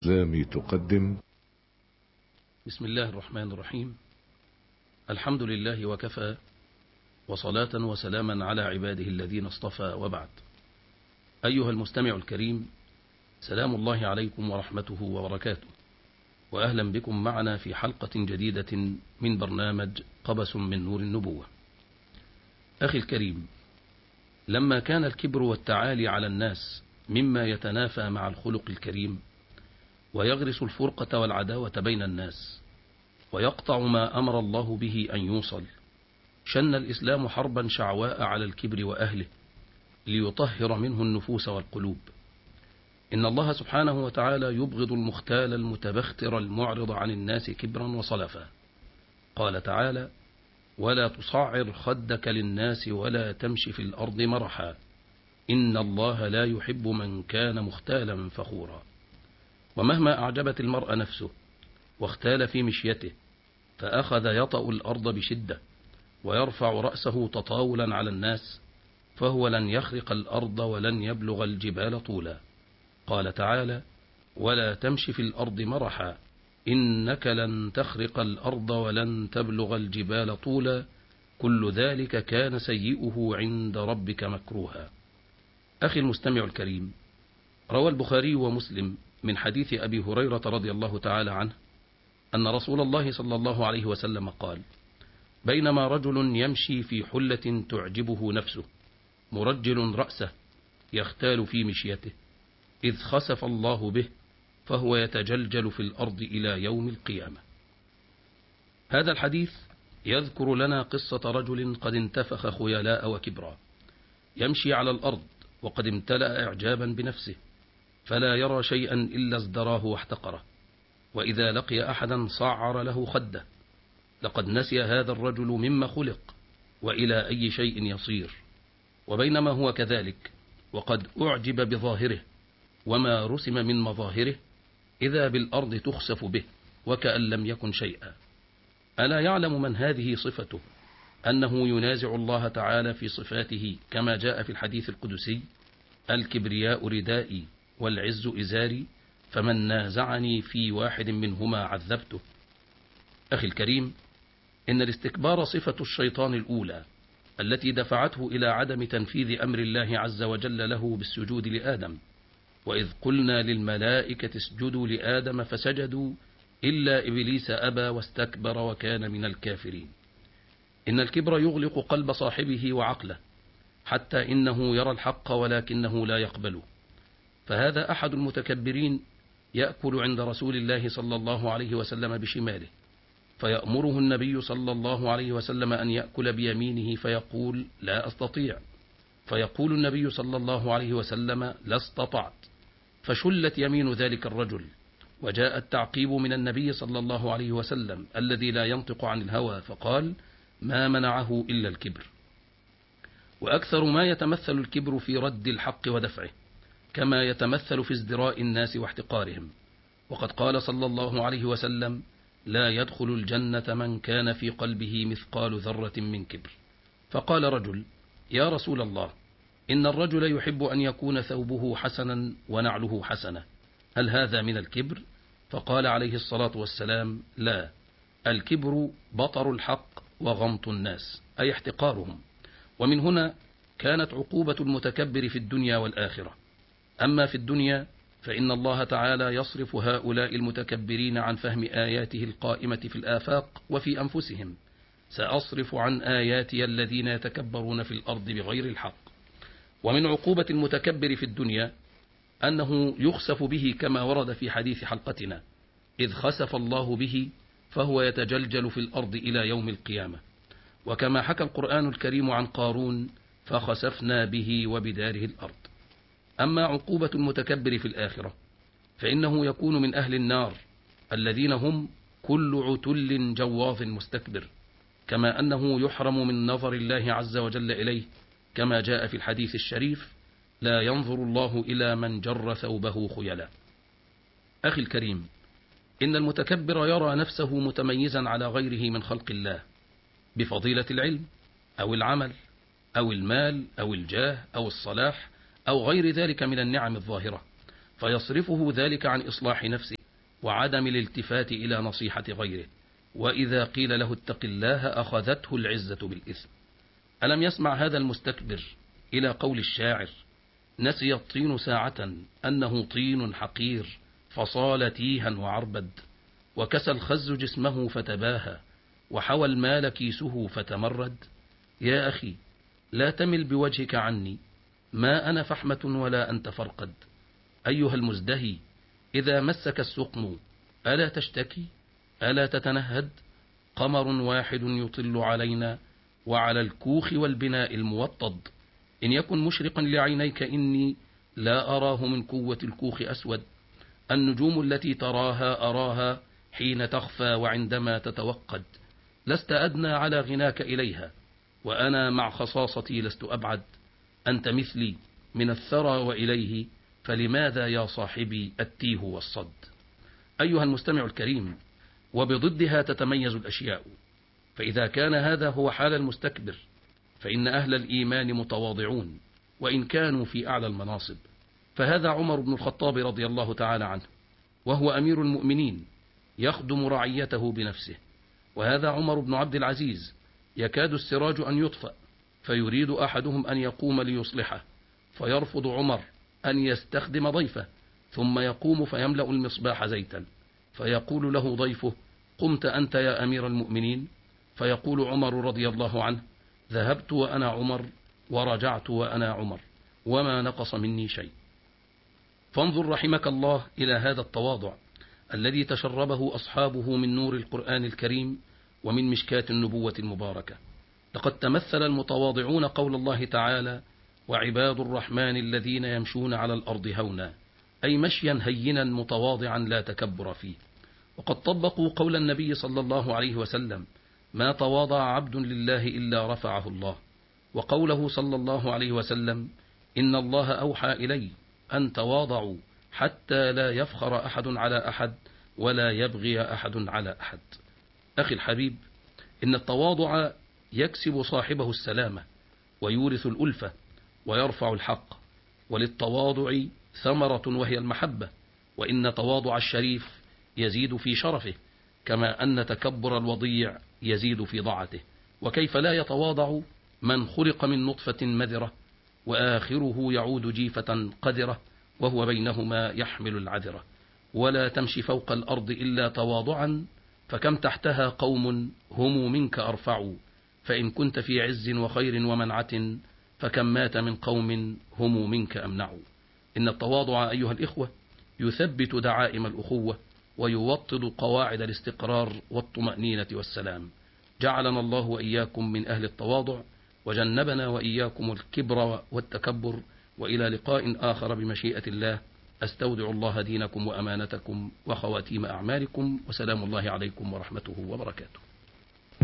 الإسلام تقدم. بسم الله الرحمن الرحيم. الحمد لله وكفى، وصلاة وسلاما على عباده الذين اصطفى، وبعد. أيها المستمع الكريم، سلام الله عليكم ورحمته وبركاته، وأهلا بكم معنا في حلقة جديدة من برنامج قبس من نور النبوة. أخي الكريم، لما كان الكبر والتعالي على الناس مما يتنافى مع الخلق الكريم ويغرس الفرقة والعداوة بين الناس ويقطع ما أمر الله به أن يوصل، شن الإسلام حربا شعواء على الكبر وأهله ليطهر منه النفوس والقلوب. إن الله سبحانه وتعالى يبغض المختال المتبختر المعرض عن الناس كبرا وصلفا. قال تعالى: ولا تصعر خدك للناس ولا تمش في الأرض مرحا إن الله لا يحب من كان مختالا فخورا. ومهما أعجبت المرء نفسه واختال في مشيته فأخذ يطأ الأرض بشدة ويرفع رأسه تطاولا على الناس، فهو لن يخرق الأرض ولن يبلغ الجبال طولا. قال تعالى: ولا تمش في الأرض مرحا إنك لن تخرق الأرض ولن تبلغ الجبال طولا كل ذلك كان سيئه عند ربك مكروها. أخي المستمع الكريم، روى البخاري ومسلم من حديث أبي هريرة رضي الله تعالى عنه أن رسول الله صلى الله عليه وسلم قال: بينما رجل يمشي في حلة تعجبه نفسه مرجل رأسه يختال في مشيته إذ خسف الله به فهو يتجلجل في الأرض إلى يوم القيامة. هذا الحديث يذكر لنا قصة رجل قد انتفخ خيلاء وكبرا، يمشي على الأرض وقد امتلأ إعجابا بنفسه، فلا يرى شيئا إلا ازدراه واحتقره، وإذا لقي أحدا صعر له خده. لقد نسي هذا الرجل مما خلق وإلى أي شيء يصير. وبينما هو كذلك وقد أعجب بظاهره وما رسم من مظاهره، إذا بالأرض تخسف به وكأن لم يكن شيئا. ألا يعلم من هذه صفته أنه ينازع الله تعالى في صفاته، كما جاء في الحديث القدسي: الكبرياء ردائي والعز إزاري فمن نازعني في واحد منهما عذبته. أخي الكريم، إن الاستكبار صفة الشيطان الأولى التي دفعته إلى عدم تنفيذ أمر الله عز وجل له بالسجود لآدم. وإذ قلنا للملائكة اسجدوا لآدم فسجدوا إلا إبليس أبى واستكبر وكان من الكافرين. إن الكبر يغلق قلب صاحبه وعقله حتى إنه يرى الحق ولكنه لا يقبله. فهذا أحد المتكبرين يأكل عند رسول الله صلى الله عليه وسلم بشماله، فيأمره النبي صلى الله عليه وسلم أن يأكل بيمينه فيقول: لا أستطيع. فيقول النبي صلى الله عليه وسلم: لا استطعت. فشلت يمين ذلك الرجل، وجاء التعقيب من النبي صلى الله عليه وسلم الذي لا ينطق عن الهوى، فقال: ما منعه إلا الكبر. وأكثر ما يتمثل الكبر في رد الحق ودفعه، كما يتمثل في ازدراء الناس واحتقارهم. وقد قال صلى الله عليه وسلم: لا يدخل الجنة من كان في قلبه مثقال ذرة من كبر. فقال رجل: يا رسول الله، إن الرجل يحب أن يكون ثوبه حسنا ونعله حسنة، هل هذا من الكبر؟ فقال عليه الصلاة والسلام: لا، الكبر بطر الحق وغمط الناس، أي احتقارهم. ومن هنا كانت عقوبة المتكبر في الدنيا والآخرة. أما في الدنيا فإن الله تعالى يصرف هؤلاء المتكبرين عن فهم آياته القائمة في الآفاق وفي أنفسهم: سأصرف عن آياتي الذين يتكبرون في الأرض بغير الحق. ومن عقوبة المتكبر في الدنيا أنه يخسف به، كما ورد في حديث حلقتنا: إذ خسف الله به فهو يتجلجل في الأرض إلى يوم القيامة. وكما حكى القرآن الكريم عن قارون: فخسفنا به وبداره الأرض. أما عقوبة المتكبر في الآخرة فإنه يكون من أهل النار الذين هم كل عتل جواظ مستكبر، كما أنه يحرم من نظر الله عز وجل إليه، كما جاء في الحديث الشريف: لا ينظر الله إلى من جر ثوبه خيلا. أخي الكريم، إن المتكبر يرى نفسه متميزا على غيره من خلق الله بفضيلة العلم أو العمل أو المال أو الجاه أو الصلاح أو غير ذلك من النعم الظاهرة، فيصرفه ذلك عن إصلاح نفسه وعدم الالتفات إلى نصيحة غيره، وإذا قيل له اتق الله أخذته العزة بالإثم. ألم يسمع هذا المستكبر إلى قول الشاعر: نسي الطين ساعة أنه طين حقير، فصال تيها وعربد، وكسى الخز جسمه فتباهى، وحوى المال كيسه فتمرد. يا أخي لا تمل بوجهك عني، ما أنا فحمة ولا أنت فرقد. أيها المزدهي إذا مسك السقم ألا تشتكي؟ ألا تتنهد؟ قمر واحد يطل علينا وعلى الكوخ والبناء الموطد، إن يكن مشرقا لعينيك إني لا أراه من قوة الكوخ أسود. النجوم التي تراها أراها حين تخفى وعندما تتوقد، لست أدنى على غناك إليها، وأنا مع خصاصتي لست أبعد. أنت مثلي من الثرى وإليه، فلماذا يا صاحبي التيه والصد؟ أيها المستمع الكريم، وبضدها تتميز الأشياء، فإذا كان هذا هو حال المستكبر، فإن أهل الإيمان متواضعون وإن كانوا في أعلى المناصب. فهذا عمر بن الخطاب رضي الله تعالى عنه، وهو أمير المؤمنين يخدم رعيته بنفسه، وهذا عمر بن عبد العزيز يكاد السراج أن يطفأ، فيريد أحدهم أن يقوم ليصلحه، فيرفض عمر أن يستخدم ضيفه، ثم يقوم فيملأ المصباح زيتا، فيقول له ضيفه: قمت أنت يا أمير المؤمنين؟ فيقول عمر رضي الله عنه: ذهبت وأنا عمر ورجعت وأنا عمر، وما نقص مني شيء. فانظر رحمك الله إلى هذا التواضع الذي تشربه أصحابه من نور القرآن الكريم ومن مشكاة النبوة المباركة. لقد تمثل المتواضعون قول الله تعالى: وعباد الرحمن الذين يمشون على الأرض هونا، أي مشيا هينا متواضعا لا تكبر فيه. وقد طبقوا قول النبي صلى الله عليه وسلم: ما تواضع عبد لله إلا رفعه الله. وقوله صلى الله عليه وسلم: إن الله أوحى إلي أن تواضعوا حتى لا يفخر أحد على أحد ولا يبغي أحد على أحد. أخي الحبيب، إن التواضع يكسب صاحبه السلامة ويورث الألفة ويرفع الحق، وللتواضع ثمرة وهي المحبة، وإن تواضع الشريف يزيد في شرفه، كما أن تكبر الوضيع يزيد في ضعته. وكيف لا يتواضع من خلق من نطفة مذرة وآخره يعود جيفة قذرة وهو بينهما يحمل العذرة. ولا تمشي فوق الأرض إلا تواضعا، فكم تحتها قوم هم منك أرفعوا، فإن كنت في عز وخير ومنعة فكم مات من قوم هم منك أمنعوا. إن التواضع أيها الإخوة يثبت دعائم الأخوة ويوطد قواعد الاستقرار والطمأنينة والسلام. جعلنا الله وإياكم من أهل التواضع، وجنبنا وإياكم الكبر والتكبر. وإلى لقاء آخر بمشيئة الله. أستودع الله دينكم وأمانتكم وخواتيم أعمالكم، وسلام الله عليكم ورحمته وبركاته.